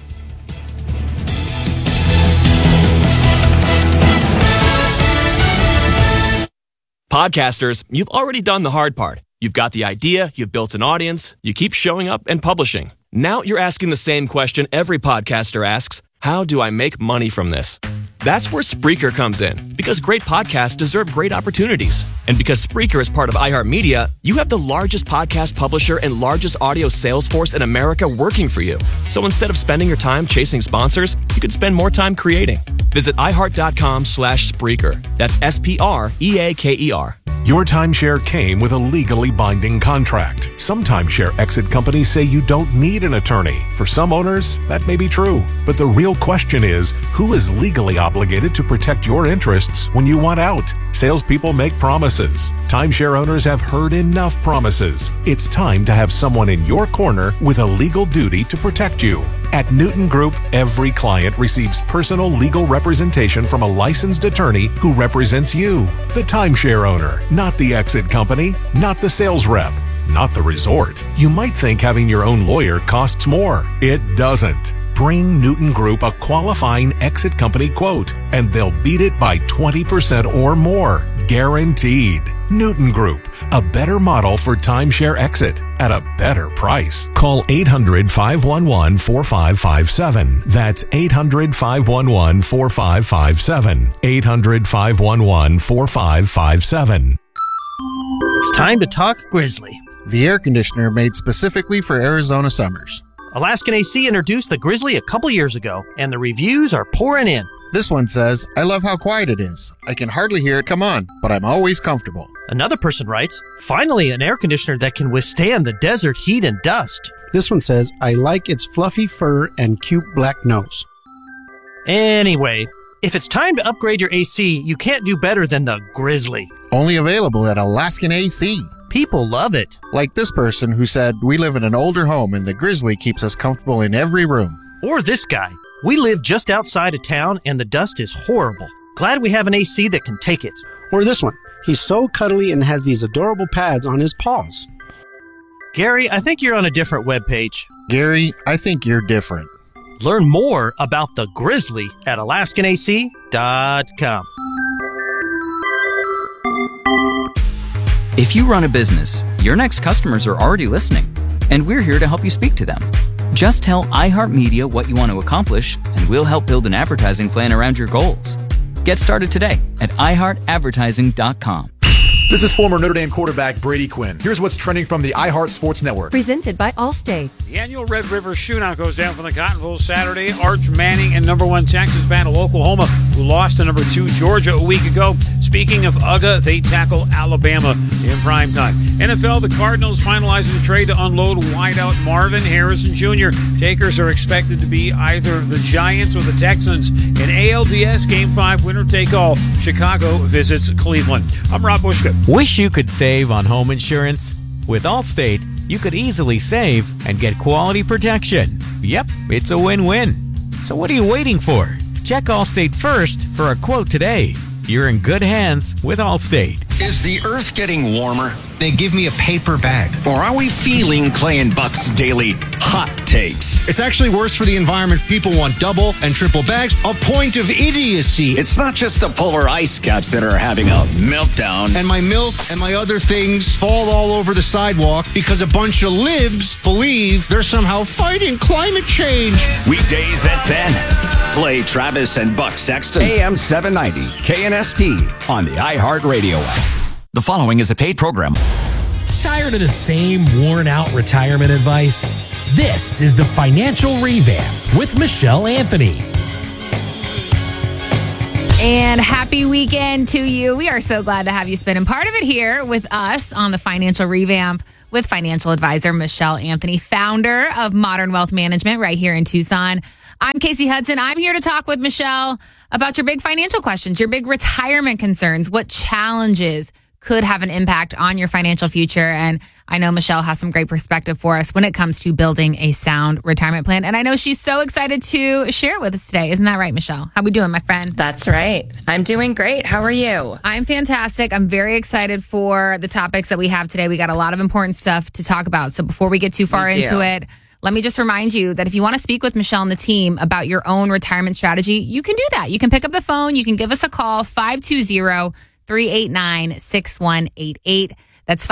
Podcasters, you've already done the hard part. You've got the idea, you've built an audience, you keep showing up and publishing. Now you're asking the same question every podcaster asks: how do I make money from this? That's where Spreaker comes in, because great podcasts deserve great opportunities. And because Spreaker is part of iHeartMedia, you have the largest podcast publisher and largest audio sales force in America working for you. So instead of spending your time chasing sponsors, you could spend more time creating. Visit iHeart.com/Spreaker. That's SPREAKER. Your timeshare came with a legally binding contract. Some timeshare exit companies say you don't need an attorney. For some owners, that may be true. But the real question is, who is legally obligated to protect your interests when you want out? Salespeople make promises. Timeshare owners have heard enough promises. It's time to have someone in your corner with a legal duty to protect you. At Newton Group, every client receives personal legal representation from a licensed attorney who represents you, the timeshare owner, not the exit company, not the sales rep, not the resort. You might think having your own lawyer costs more. It doesn't. Bring Newton Group a qualifying exit company quote, and they'll beat it by 20% or more. Guaranteed. Newton Group, a better model for timeshare exit at a better price. Call 800-511-4557. That's 800-511-4557. 800-511-4557. It's time to talk Grizzly. The air conditioner made specifically for Arizona summers. Alaskan AC introduced the Grizzly a couple years ago, and the reviews are pouring in. This one says, I love how quiet it is. I can hardly hear it come on, but I'm always comfortable. Another person writes, finally an air conditioner that can withstand the desert heat and dust. This one says, I like its fluffy fur and cute black nose. Anyway, if it's time to upgrade your AC, you can't do better than the Grizzly. Only available at Alaskan AC. People love it. Like this person who said, we live in an older home and the Grizzly keeps us comfortable in every room. Or this guy. We live just outside of town and the dust is horrible. Glad we have an AC that can take it. Or this one. He's so cuddly and has these adorable pads on his paws. Gary, I think you're on a different webpage. Gary, I think you're different. Learn more about the Grizzly at AlaskanAC.com. If you run a business, your next customers are already listening, and we're here to help you speak to them. Just tell iHeartMedia what you want to accomplish, and we'll help build an advertising plan around your goals. Get started today at iHeartAdvertising.com. This is former Notre Dame quarterback Brady Quinn. Here's what's trending from the iHeart Sports Network. Presented by Allstate. The annual Red River Shootout goes down from the Cotton Bowl Saturday. Arch Manning and #1 Texas battle Oklahoma, who lost to #2 Georgia a week ago. Speaking of UGA, they tackle Alabama in primetime. NFL, the Cardinals finalizing the trade to unload wideout Marvin Harrison Jr. Takers are expected to be either the Giants or the Texans. In ALDS Game 5, winner take all. Chicago visits Cleveland. I'm Rob Bushka. Wish you could save on home insurance? With Allstate, you could easily save and get quality protection. Yep, it's a win-win. So what are you waiting for? Check Allstate first for a quote today. You're in good hands with Allstate. Is the earth getting warmer? They give me a paper bag. Or are we feeling Clay and Buck's daily hot takes. It's actually worse for the environment. People want double and triple bags. A point of idiocy. It's not just the polar ice caps that are having a meltdown. And my milk and my other things fall all over the sidewalk because a bunch of libs believe they're somehow fighting climate change. Weekdays at 10. Play Travis and Buck Sexton. AM 790 KNST on the iHeartRadio app. The following is a paid program. Tired of the same worn-out retirement advice? This is the Financial Revamp with Michelle Anthony. And happy weekend to you. We are so glad to have you spending part of it here with us on the Financial Revamp with financial advisor Michelle Anthony, founder of Modern Wealth Management right here in Tucson. I'm Casey Hudson. I'm here to talk with Michelle about your big financial questions, your big retirement concerns, what challenges could have an impact on your financial future. And I know Michelle has some great perspective for us when it comes to building a sound retirement plan. And I know she's so excited to share with us today. Isn't that right, Michelle? How we doing, my friend? That's right. I'm doing great. How are you? I'm fantastic. I'm very excited for the topics that we have today. We got a lot of important stuff to talk about. So before we get too far into it, let me just remind you that if you want to speak with Michelle and the team about your own retirement strategy, you can do that. You can pick up the phone. You can give us a call, 520-389-6188. That's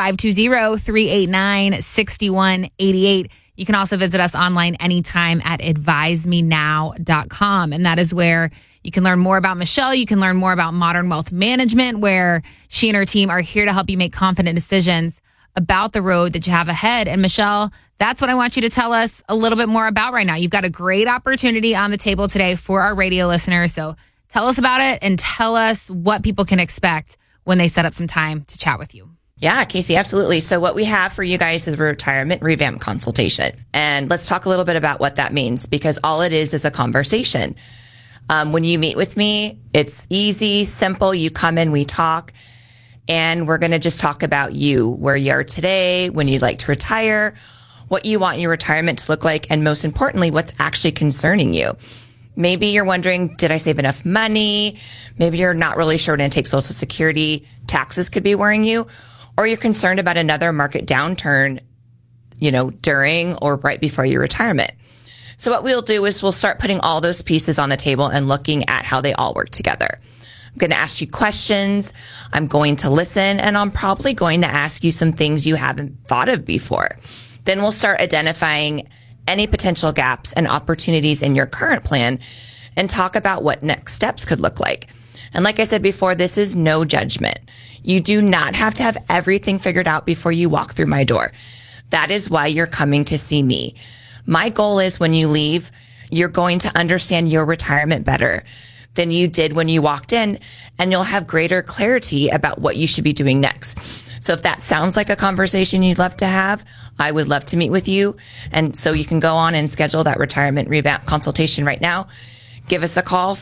520-389-6188. You can also visit us online anytime at advisemenow.com. And that is where you can learn more about Michelle. You can learn more about Modern Wealth Management, where she and her team are here to help you make confident decisions about the road that you have ahead. And Michelle, that's what I want you to tell us a little bit more about right now. You've got a great opportunity on the table today for our radio listeners. So tell us about it and tell us what people can expect when they set up some time to chat with you. Yeah, Casey, absolutely. So what we have for you guys is a retirement revamp consultation. And let's talk a little bit about what that means, because all it is a conversation. When you meet with me, it's easy, simple. You come in, we talk, and we're going to just talk about you, where you are today, when you'd like to retire, what you want your retirement to look like, and most importantly, what's actually concerning you. Maybe you're wondering, did I save enough money? Maybe you're not really sure when to take Social Security. Taxes could be worrying you. Or you're concerned about another market downturn, during or right before your retirement. So what we'll do is we'll start putting all those pieces on the table and looking at how they all work together. I'm going to ask you questions. I'm going to listen, and I'm probably going to ask you some things you haven't thought of before. Then we'll start identifying any potential gaps and opportunities in your current plan and talk about what next steps could look like. And like I said before, this is no judgment. You do not have to have everything figured out before you walk through my door. That is why you're coming to see me. My goal is when you leave, you're going to understand your retirement better than you did when you walked in, and you'll have greater clarity about what you should be doing next. So if that sounds like a conversation you'd love to have, I would love to meet with you. And so you can go on and schedule that retirement revamp consultation right now. Give us a call,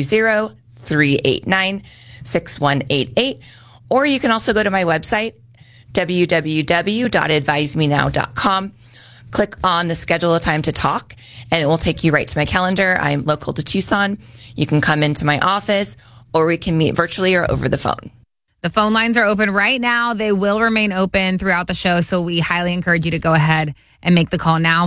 520-389-6188. Or you can also go to my website, www.advisemenow.com. Click on the schedule a time to talk, and it will take you right to my calendar. I'm local to Tucson. You can come into my office, or we can meet virtually or over the phone. The phone lines are open right now. They will remain open throughout the show, so we highly encourage you to go ahead and make the call now,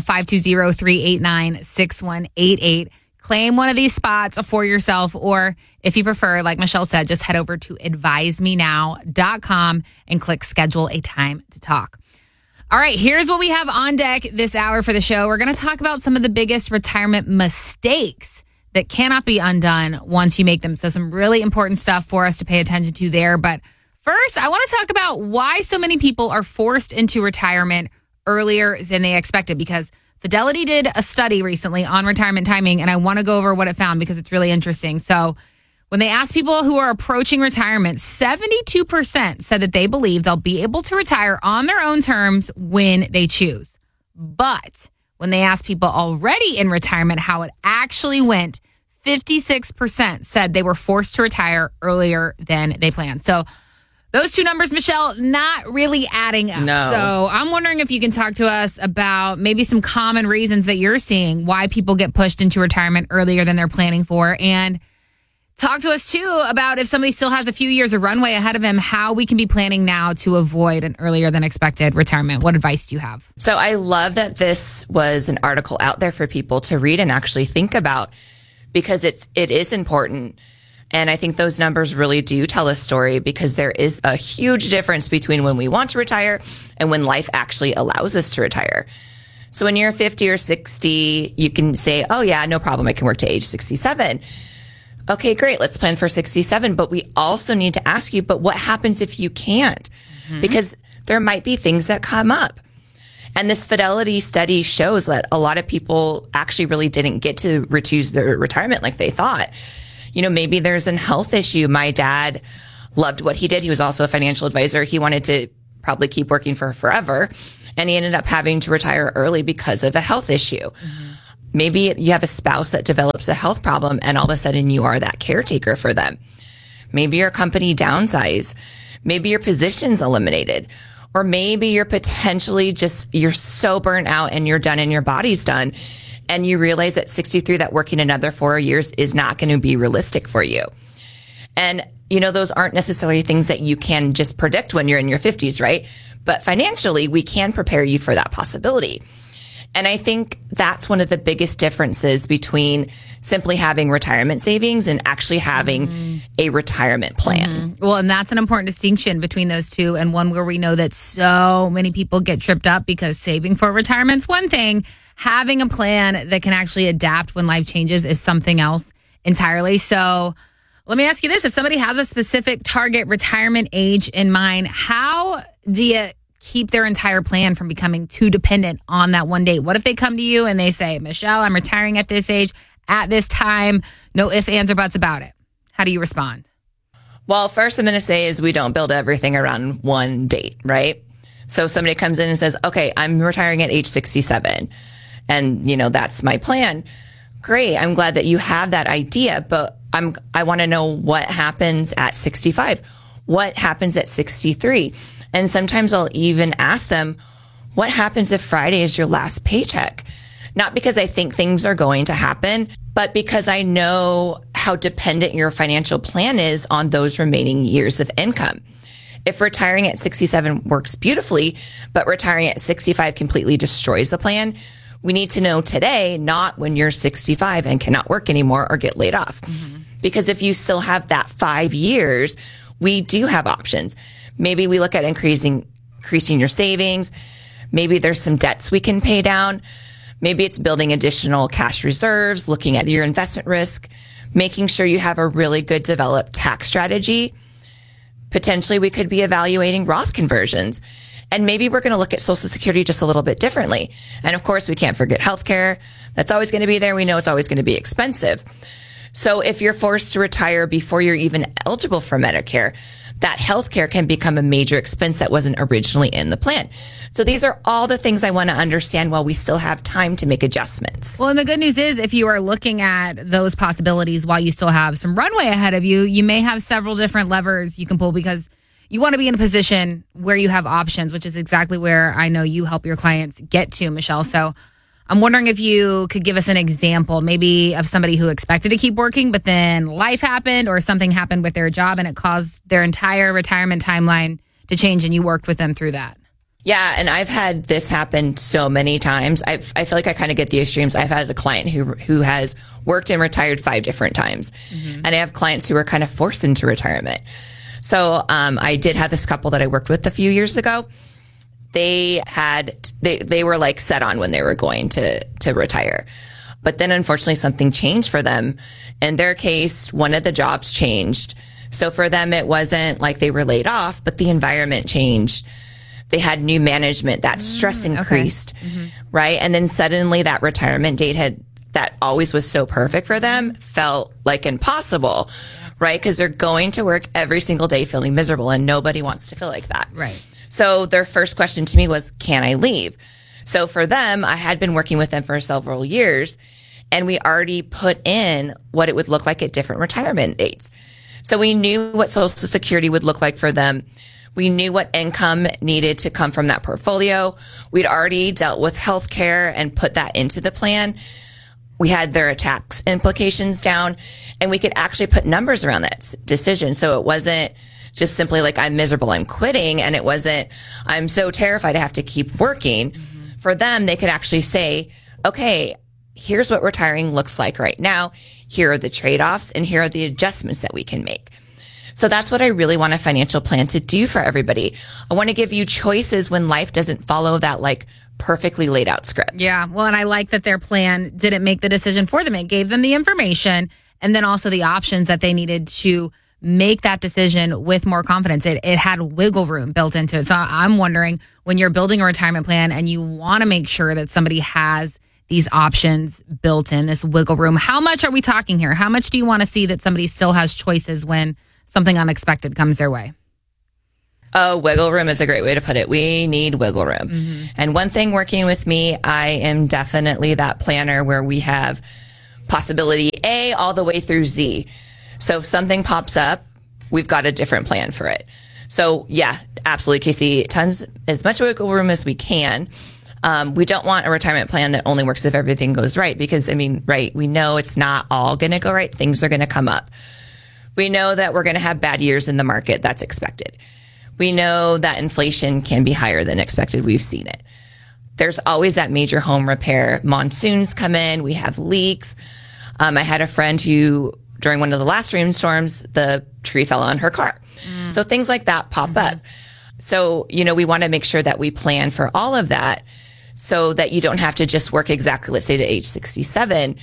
520-389-6188. Claim one of these spots for yourself, or if you prefer, like Michelle said, just head over to advisemenow.com and click schedule a time to talk. All right, here's what we have on deck this hour for the show. We're going to talk about some of the biggest retirement mistakes that cannot be undone once you make them. So some really important stuff for us to pay attention to there. But first, I want to talk about why so many people are forced into retirement earlier than they expected, because Fidelity did a study recently on retirement timing, and I want to go over what it found because it's really interesting. So when they asked people who are approaching retirement, 72% said that they believe they'll be able to retire on their own terms when they choose. But when they asked people already in retirement how it actually went, 56% said they were forced to retire earlier than they planned. So those two numbers, Michelle, not really adding up. No. So I'm wondering if you can talk to us about maybe some common reasons that you're seeing why people get pushed into retirement earlier than they're planning for. And Talk to us, too, about if somebody still has a few years of runway ahead of him, how we can be planning now to avoid an earlier than expected retirement. What advice do you have? So I love that this was an article out there for people to read and actually think about, because it is important. And I think those numbers really do tell a story, because there is a huge difference between when we want to retire and when life actually allows us to retire. So when you're 50 or 60, you can say, oh yeah, no problem, I can work to age 67. Okay, great. Let's plan for 67. But we also need to ask you, but what happens if you can't? Because there might be things that come up. And this Fidelity study shows that a lot of people actually really didn't get to choose their retirement like they thought. You know, maybe there's a health issue. My dad loved what he did. He was also a financial advisor. He wanted to probably keep working for forever. And he ended up having to retire early because of a health issue. Maybe you have a spouse that develops a health problem and all of a sudden you are that caretaker for them. Maybe your company downsizes. Maybe your position's eliminated. Or maybe you're potentially you're so burnt out and you're done and your body's done. And you realize at 63 that working another 4 years is not going to be realistic for you. And, you know, those aren't necessarily things that you can just predict when you're in your 50s, right? But financially, we can prepare you for that possibility. And I think that's one of the biggest differences between simply having retirement savings and actually having a retirement plan. Well, and that's an important distinction between those two, and one where we know that so many people get tripped up because saving for retirement's one thing. Having a plan that can actually adapt when life changes is something else entirely. So let me ask you this. If somebody has a specific target retirement age in mind, how do you keep their entire plan from becoming too dependent on that one date? What if they come to you and they say, Michelle, I'm retiring at this age, at this time, no ifs, ands, or buts about it? How do you respond? Well, first I'm going to say is we don't build everything around one date, right? So if somebody comes in and says, okay, I'm retiring at age 67 and, you know, that's my plan. Great. I'm glad that you have that idea, but I want to know what happens at 65. What happens at 63? And sometimes I'll even ask them, what happens if Friday is your last paycheck? Not because I think things are going to happen, but because I know how dependent your financial plan is on those remaining years of income. If retiring at 67 works beautifully, but retiring at 65 completely destroys the plan, we need to know today, not when you're 65 and cannot work anymore or get laid off. Because if you still have that 5 years, we do have options. Maybe we look at increasing your savings. Maybe there's some debts we can pay down. Maybe it's building additional cash reserves, looking at your investment risk, making sure you have a really good developed tax strategy. Potentially, we could be evaluating Roth conversions. And maybe we're going to look at Social Security just a little bit differently. And of course, we can't forget healthcare. That's always going to be there. We know it's always going to be expensive. So if you're forced to retire before you're even eligible for Medicare, that healthcare can become a major expense that wasn't originally in the plan. So these are all the things I want to understand while we still have time to make adjustments. Well, and the good news is if you are looking at those possibilities while you still have some runway ahead of you, you may have several different levers you can pull because you want to be in a position where you have options, which is exactly where I know you help your clients get to, Michelle. So I'm wondering if you could give us an example, maybe of somebody who expected to keep working, but then life happened or something happened with their job and it caused their entire retirement timeline to change, and you worked with them through that. Yeah, and I've had this happen so many times. I feel like I kind of get the extremes. I've had a client who has worked and retired 5 different times. And I have clients who are kind of forced into retirement. So I did have this couple that I worked with a few years ago. They were like set on when they were going to retire. But then unfortunately something changed for them. In their case, one of the jobs changed. So for them, it wasn't like they were laid off, but the environment changed. They had new management, that stress increased, right? And then suddenly that retirement date that always was so perfect for them felt like impossible, right? Because they're going to work every single day feeling miserable and nobody wants to feel like that. Right. So their first question to me was, can I leave? So for them, I had been working with them for several years and we already put in what it would look like at different retirement dates. So we knew what Social Security would look like for them. We knew what income needed to come from that portfolio. We'd already dealt with healthcare and put that into the plan. We had their tax implications down, and we could actually put numbers around that decision. So it wasn't just simply like, I'm miserable, I'm quitting. And it wasn't, I'm so terrified I have to keep working. For them, they could actually say, okay, here's what retiring looks like right now. Here are the trade-offs, and here are the adjustments that we can make. So that's what I really want a financial plan to do for everybody. I want to give you choices when life doesn't follow that like perfectly laid out script. Yeah. Well, and I like that their plan didn't make the decision for them. It gave them the information and then also the options that they needed to make that decision with more confidence. It had wiggle room built into it. So I'm wondering, when you're building a retirement plan and you want to make sure that somebody has these options built in, this wiggle room, how much are we talking here? How much do you want to see that somebody still has choices when something unexpected comes their way? Oh, wiggle room is a great way to put it. We need wiggle room. And one thing working with me, I am definitely that planner where we have possibility A all the way through Z. So if something pops up, we've got a different plan for it. So yeah, absolutely, Casey, as much wiggle room as we can. We don't want a retirement plan that only works if everything goes right, because we know it's not all going to go right. Things are going to come up. We know that we're going to have bad years in the market. That's expected. We know that inflation can be higher than expected. We've seen it. There's always that major home repair. Monsoons come in. We have leaks. I had a friend who, during one of the last rainstorms, the tree fell on her car. So things like that pop up. So, we want to make sure that we plan for all of that so that you don't have to just work exactly, let's say, to age 67.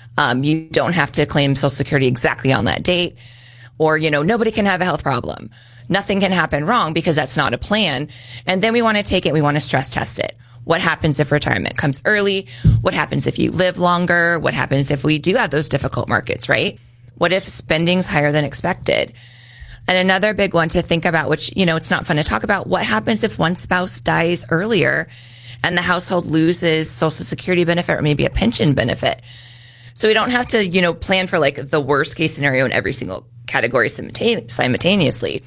You don't have to claim Social Security exactly on that date. Or, nobody can have a health problem. Nothing can happen wrong because that's not a plan. And then we want to take it, we want to stress test it. What happens if retirement comes early? What happens if you live longer? What happens if we do have those difficult markets, right? What if spending's higher than expected? And another big one to think about, which, it's not fun to talk about, what happens if one spouse dies earlier and the household loses Social Security benefit or maybe a pension benefit? So we don't have to, plan for like the worst case scenario in every single category simultaneously.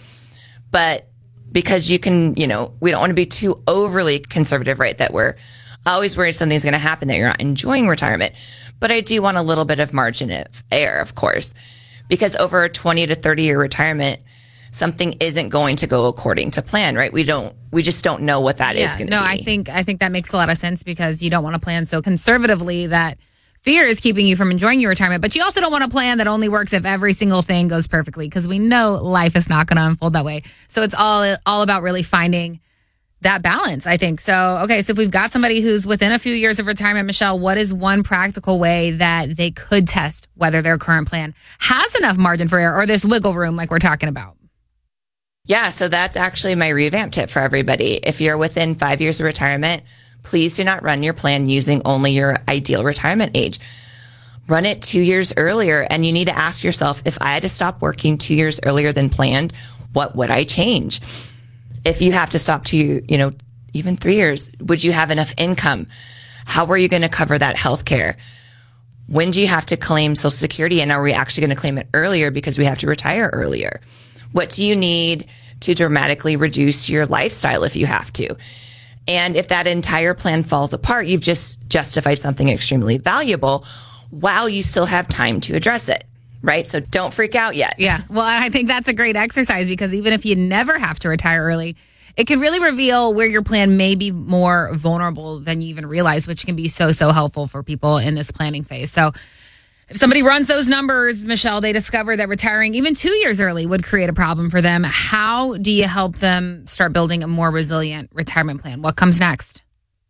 But because you can, we don't want to be too overly conservative, right? That we're always worried something's going to happen, that you're not enjoying retirement. But I do want a little bit of margin of error, of course, because over a 20 to 30 year retirement, something isn't going to go according to plan, right? We just don't know what that is going to be. I think that makes a lot of sense, because you don't want to plan so conservatively that fear is keeping you from enjoying your retirement. But you also don't want a plan that only works if every single thing goes perfectly, because we know life is not going to unfold that way. So it's all about really finding that balance, I think. So, okay, so if we've got somebody who's within a few years of retirement, Michelle, what is one practical way that they could test whether their current plan has enough margin for error or this wiggle room like we're talking about? Yeah, so that's actually my revamp tip for everybody. If you're within 5 years of retirement, please do not run your plan using only your ideal retirement age. Run it 2 years earlier, and you need to ask yourself, if I had to stop working 2 years earlier than planned, what would I change? If you have to stop to, even 3 years, would you have enough income? How are you going to cover that health care? When do you have to claim Social Security? And are we actually going to claim it earlier because we have to retire earlier? What do you need to dramatically reduce your lifestyle if you have to? And if that entire plan falls apart, you've just justified something extremely valuable while you still have time to address it, right? So don't freak out yet. Yeah. Well, I think that's a great exercise, because even if you never have to retire early, it can really reveal where your plan may be more vulnerable than you even realize, which can be so helpful for people in this planning phase. So if somebody runs those numbers, Michelle, they discover that retiring even 2 years early would create a problem for them. How do you help them start building a more resilient retirement plan? What comes next?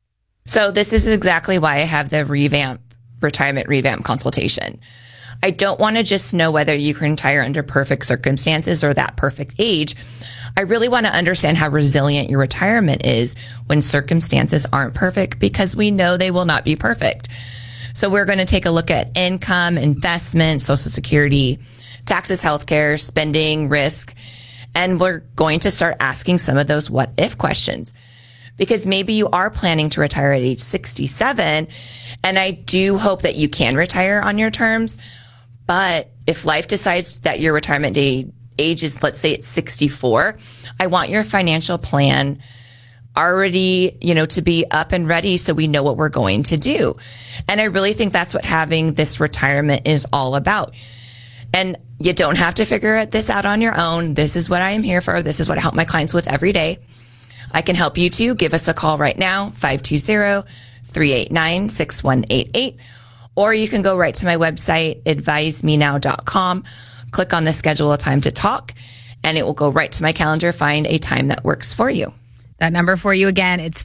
So this is exactly why I have the retirement revamp consultation. I don't want to just know whether you can retire under perfect circumstances or that perfect age. I really want to understand how resilient your retirement is when circumstances aren't perfect, because we know they will not be perfect. So we're going to take a look at income, investment, Social Security, taxes, healthcare, spending, risk, and we're going to start asking some of those what if questions. Because maybe you are planning to retire at age 67, and I do hope that you can retire on your terms. But if life decides that your retirement age is, let's say it's 64, I want your financial plan already, to be up and ready so we know what we're going to do. And I really think that's what having this retirement is all about. And you don't have to figure this out on your own. This is what I am here for. This is what I help my clients with every day. I can help you too. Give us a call right now, 520-389-6188. Or you can go right to my website, advisemenow.com, click on the schedule a time to talk, and it will go right to my calendar, find a time that works for you. That number for you again, it's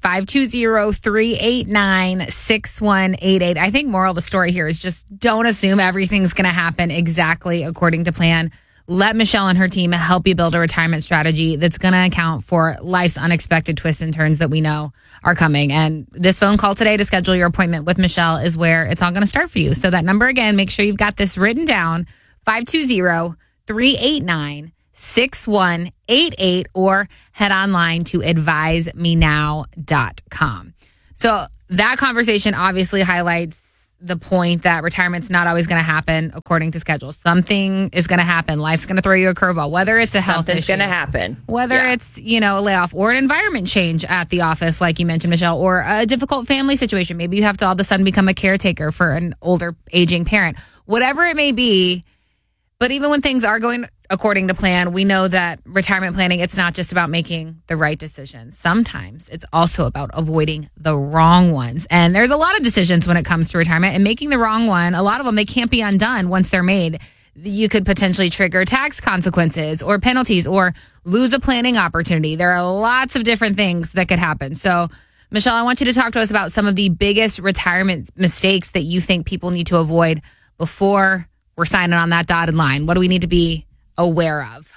520-389-6188. I think moral of the story here is just don't assume everything's going to happen exactly according to plan. Let Michelle and her team help you build a retirement strategy that's going to account for life's unexpected twists and turns that we know are coming. And this phone call today to schedule your appointment with Michelle is where it's all going to start for you. So that number again, make sure you've got this written down, 520-389-6188, or head online to advisemenow.com. So that conversation obviously highlights the point that retirement's not always going to happen according to schedule. Something is going to happen. Life's going to throw you a curveball, whether it's a health issue. Something's going to happen. Whether it's, a layoff or an environment change at the office, like you mentioned, Michelle, or a difficult family situation. Maybe you have to all of a sudden become a caretaker for an older aging parent. Whatever it may be. But even when things are going according to plan, we know that retirement planning, it's not just about making the right decisions. Sometimes it's also about avoiding the wrong ones. And there's a lot of decisions when it comes to retirement, and making the wrong one, a lot of them, they can't be undone once they're made. You could potentially trigger tax consequences or penalties or lose a planning opportunity. There are lots of different things that could happen. So, Michelle, I want you to talk to us about some of the biggest retirement mistakes that you think people need to avoid before we're signing on that dotted line. What do we need to be aware of?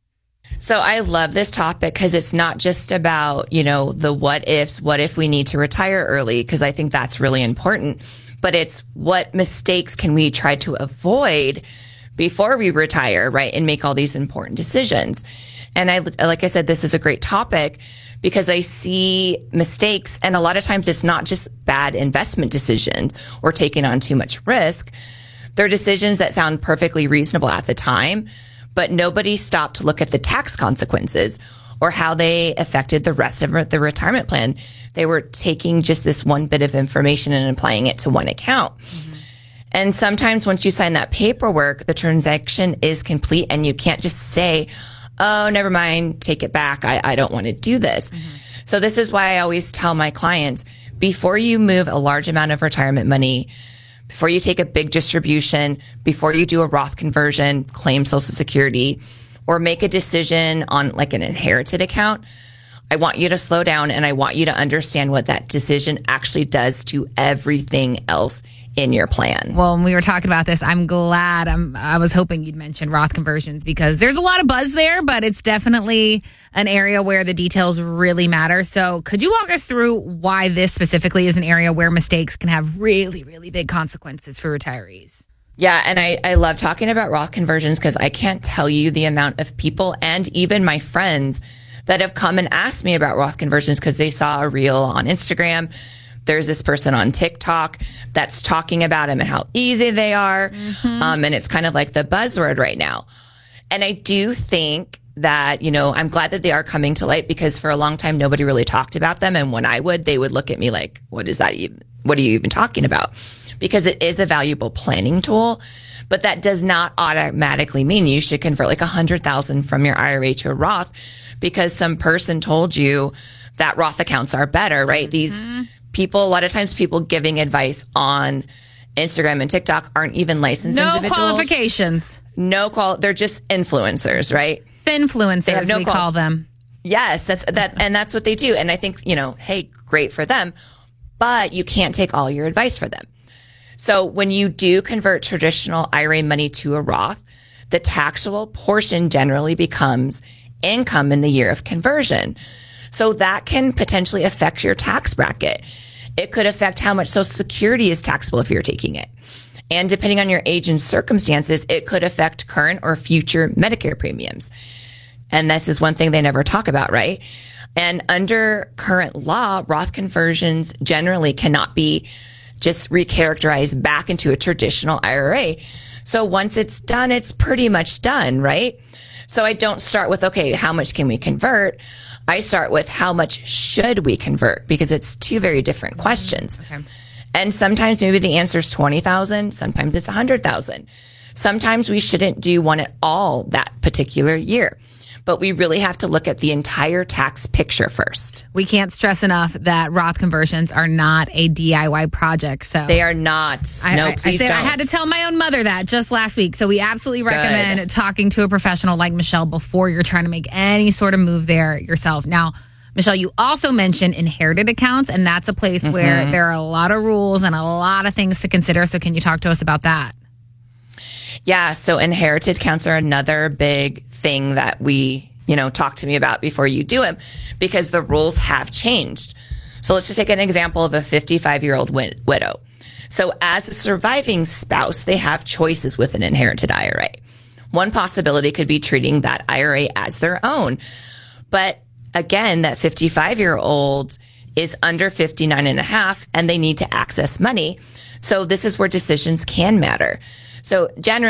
So I love this topic because it's not just about, the what ifs, what if we need to retire early, because I think that's really important, but it's what mistakes can we try to avoid before we retire, right? And make all these important decisions. And like I said, this is a great topic because I see mistakes, and a lot of times it's not just bad investment decisions or taking on too much risk. They're decisions that sound perfectly reasonable at the time, but nobody stopped to look at the tax consequences or how they affected the rest of the retirement plan. They were taking just this one bit of information and applying it to one account. Mm-hmm. And sometimes once you sign that paperwork, the transaction is complete and you can't just say, oh, never mind, take it back. I don't want to do this. Mm-hmm. So this is why I always tell my clients, before you move a large amount of retirement money, before you take a big distribution, before you do a Roth conversion, claim Social Security, or make a decision on like an inherited account, I want you to slow down and I want you to understand what that decision actually does to everything else in your plan. Well, when we were talking about this, I'm glad I was hoping you'd mention Roth conversions because there's a lot of buzz there, but it's definitely an area where the details really matter. So could you walk us through why this specifically is an area where mistakes can have really, really big consequences for retirees? Yeah, and I love talking about Roth conversions because I can't tell you the amount of people and even my friends that have come and asked me about Roth conversions because they saw a reel on Instagram. There's this person on TikTok that's talking about them and how easy they are. Mm-hmm. And it's kind of like the buzzword right now. And I do think that, I'm glad that they are coming to light because for a long time, nobody really talked about them. And when I would, they would look at me like, what is that even? What are you even talking about? Because it is a valuable planning tool, but that does not automatically mean you should convert like $100,000 from your IRA to a Roth because some person told you that Roth accounts are better, right? These people, a lot of times people giving advice on Instagram and TikTok aren't even licensed individuals. No qualifications. They're just influencers, right? Finfluencers, we call them. Yes, that's what they do. And I think, hey, great for them, but you can't take all your advice for them. So when you do convert traditional IRA money to a Roth, the taxable portion generally becomes income in the year of conversion. So that can potentially affect your tax bracket. It could affect how much Social Security is taxable if you're taking it. And depending on your age and circumstances, it could affect current or future Medicare premiums. And this is one thing they never talk about, right? And under current law, Roth conversions generally cannot be just recharacterized back into a traditional IRA. So once it's done, it's pretty much done, right? So I don't start with, okay, how much can we convert? I start with how much should we convert, because it's two very different questions. Okay. And sometimes maybe the answer is 20,000. Sometimes it's 100,000. Sometimes we shouldn't do one at all that particular year. But we really have to look at the entire tax picture first. We can't stress enough that Roth conversions are not a DIY project. So they are not. Please don't. I had to tell my own mother that just last week. So we absolutely recommend talking to a professional like Michelle before you're trying to make any sort of move there yourself. Now, Michelle, you also mentioned inherited accounts, and that's a place where there are a lot of rules and a lot of things to consider. So can you talk to us about that? Yeah, so inherited accounts are another big thing that we, talk to me about before you do them, because the rules have changed. So let's just take an example of a 55-year-old widow. So as a surviving spouse, they have choices with an inherited IRA. One possibility could be treating that IRA as their own. But again, that 55-year-old is under 59 and a half, and they need to access money. So this is where decisions can matter. So generally,